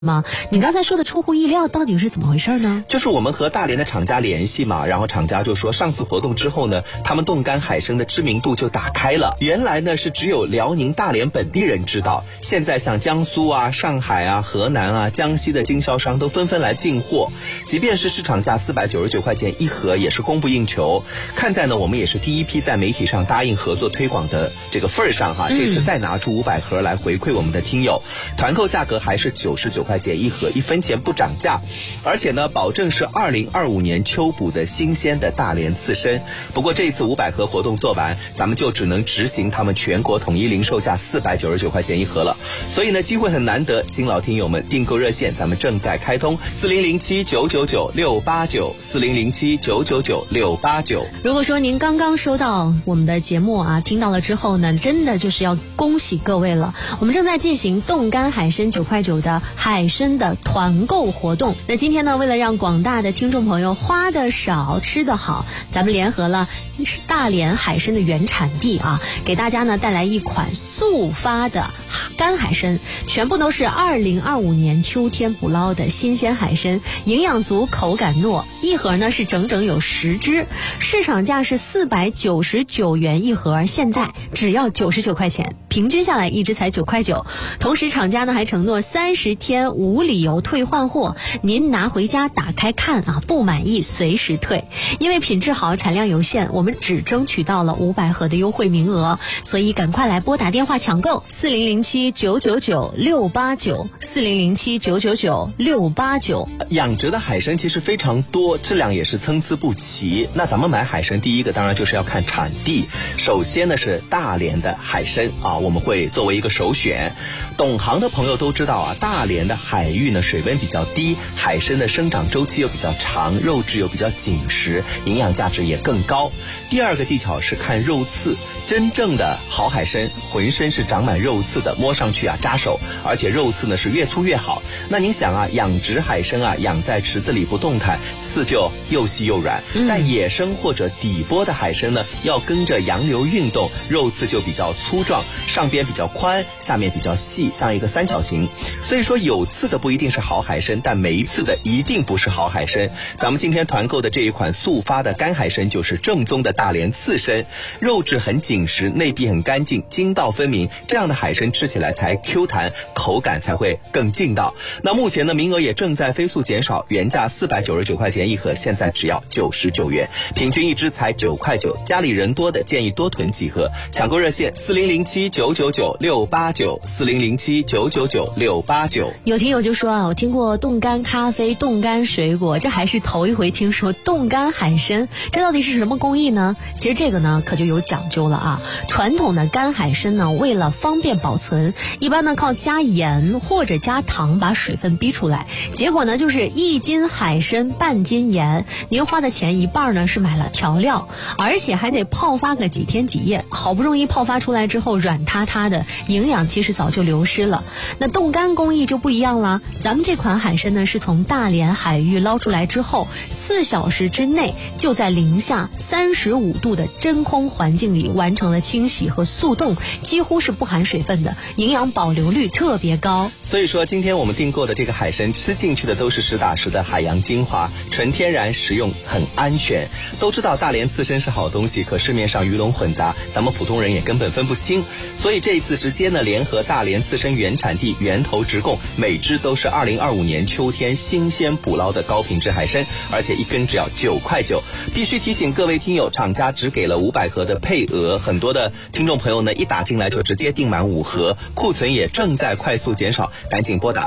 吗？你刚才说的出乎意料到底是怎么回事呢？ 就是我们和大连的厂家联系嘛，然后厂家就说上次活动之后呢，他们冻干海参的知名度就打开了。原来呢是只有辽宁大连本地人知道，现在像江苏啊、上海啊、河南啊、江西的经销商都纷纷来进货，即便是市场价499块钱一盒也是供不应求。看在呢我们也是第一批在媒体上答应合作推广的这个份儿上哈，这次再拿出500盒来回馈我们的听友，团购价格还是99块钱一盒，1分钱不涨价，而且呢保证是2025年秋捕的新鲜的大连刺身。不过这一次500盒活动做完，咱们就只能执行他们全国统一零售价499块钱一盒了，所以呢机会很难得，新老听友们订购热线咱们正在开通，4007-999-689，4007-999-689。 如果说您刚刚收到我们的节目啊，听到了之后呢，真的就是要恭喜各位了，我们正在进行冻干海参9块9的海参的团购活动。那今天呢，为了让广大的听众朋友花的少吃的好，咱们联合了大连海参的原产地啊，给大家呢带来一款速发的干海参，全部都是2025年秋天捕捞的新鲜海参，营养足，口感糯，一盒呢是整整有10只，市场价是499元一盒，现在只要99块钱，平均下来一只才9块9。同时厂家呢还承诺30天无理由退换货，您拿回家打开看啊，不满意随时退。因为品质好，产量有限，我们只争取到了500盒的优惠名额，所以赶快来拨打电话抢购，4007-999-689，4007-999-689。 养殖的海参其实非常多，质量也是参差不齐。那咱们买海参第一个当然就是要看产地，首先呢是大连的海参啊，我们会作为一个首选。懂行的朋友都知道啊，大连的海域呢水温比较低，海参的生长周期又比较长，肉质又比较紧实，营养价值也更高。第二个技巧是看肉刺，真正的好海参浑身是长满肉刺的，摸上去啊扎手，而且肉刺呢是越粗越好。那您想啊，养殖海参啊养在池子里不动弹，刺就又细又软，但野生或者底波的海参呢要跟着洋流运动，肉刺就比较粗壮，上边比较宽，下面比较细，像一个三角形。所以说有刺的不一定是好海参，但没刺的一定不是好海参。咱们今天团购的这一款速发的干海参就是正宗的大连刺参，肉质很紧实，内壁很干净，筋道分明，这样的海参吃起来才 Q 弹，口感才会更劲道。那目前呢名额也正在飞速减少，原价499块钱一盒，现在只要99元，平均一只才9块9。家里人多的建议多囤几盒，抢购热线4007-999-689，4007-999-689。 有听友就说啊，我听过冻干咖啡、冻干水果，这还是头一回听说冻干海参，这到底是什么工艺呢？其实这个呢可就有讲究了啊。传统的干海参呢，为了方便保存，一般呢靠加盐或者加糖把水分逼出来，结果呢就是1斤海参半斤盐，您花的钱一半呢是买了调料，而且还得泡发个几天几夜，好不容易泡发出来之后软塌塌的，营养其实早就流失了。那冻干工艺就不一样了，咱们这款海参呢是从大连海域捞出来之后，4小时之内就在零下35度的真空环境里完成了清洗和速冻，几乎是不含水分的，营养保留率特别高。 所以说今天我们订购的这个海参吃进去的都是实打实的海洋精华，纯天然，食用很安全。都知道大连刺参是好东西，可市面上鱼龙混杂，咱们普通人也根本分不清，所以这一次直接呢联合大连刺参原产地源头直供，每只都是2025年秋天新鲜捕捞的高品质海参，而且一根只要9块9。必须提醒各位听友，厂家只给了500盒的配额，很多的听众朋友呢一打进来就直接订满5盒，库存也正在快速减少，赶紧拨打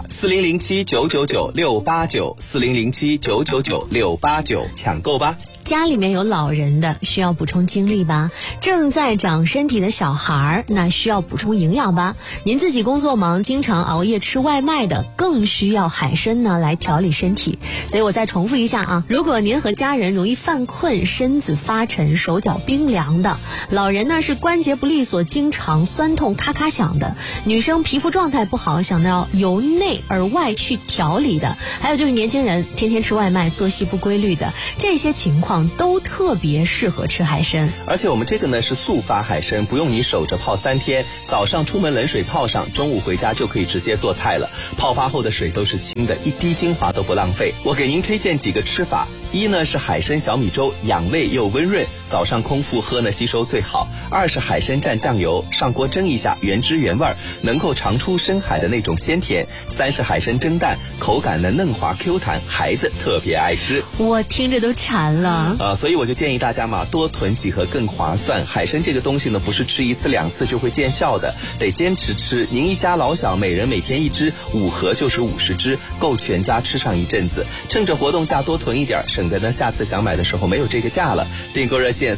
4007-999-689，4007-999-689抢购吧。 家里面有老人的需要补充精力吧，正在长身体的小孩那需要补充营养吧，您自己工作忙经常熬夜吃外卖的更需要海参呢来调理身体。所以我再重复一下啊，如果您和家人容易犯困，身子发沉，手脚冰凉的，老人呢是关节不利索，经常酸痛咔咔响的，女生皮肤状态不好，想要由内而外去调理的，还有就是年轻人天天吃外卖，作息不规律的，这些情况况都特别适合吃海参。 而且我们这个呢是速发海参，不用你守着泡3天，早上出门冷水泡上，中午回家就可以直接做菜了。泡发后的水都是清的，一滴精华都不浪费。我给您推荐几个吃法。一呢是海参小米粥，养胃又温润，早上空腹喝呢吸收最好。2是海参蘸酱油，上锅蒸一下，原汁原味，能够尝出深海的那种鲜甜。3是海参蒸蛋，口感呢嫩滑 Q 弹，孩子特别爱吃。 我听着都馋了。 所以我就建议大家嘛，多囤几盒更划算。海参这个东西呢，不是吃1次2次就会见效的，得坚持吃。您一家老小每人每天1只，5盒就是50只，够全家吃上一阵子。趁着活动价多囤一点，省得呢下次想买的时候没有这个价了。订购热线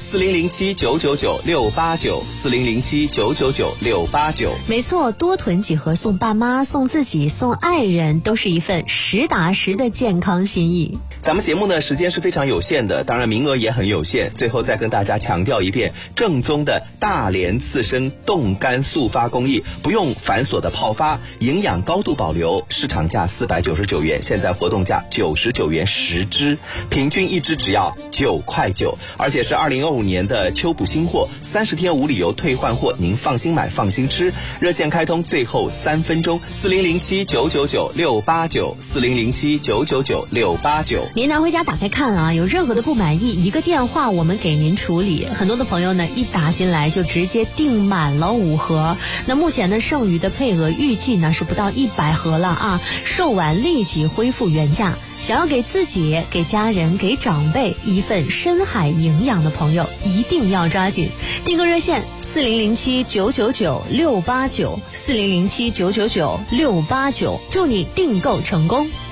4007-999-689，4007-999-689。 没错，多囤几盒送爸妈、送自己、送爱人，都是一份实打实的健康心意。 咱们节目呢时间是非常有限的，当然名额也很有限。最后再跟大家强调一遍，正宗的大连刺身冻干速发工艺，不用繁琐的泡发，营养高度保留。市场价499元，现在活动价99元10只，平均1只只要9块9，而且是2025年的秋补新货，30天无理由退换货，您放心买放心吃。热线开通最后3分钟，4007-999-689，4007-999-689。 您拿回家打开看啊，有任何的不满意，一个电话我们给您处理。很多的朋友呢一打进来就直接订满了5盒，那目前呢剩余的配额预计呢是不到100盒了啊，售完立即恢复原价。想要给自己、给家人、给长辈一份深海营养的朋友，一定要抓紧。订购热线4007-999-689，4007-999-689，祝你订购成功。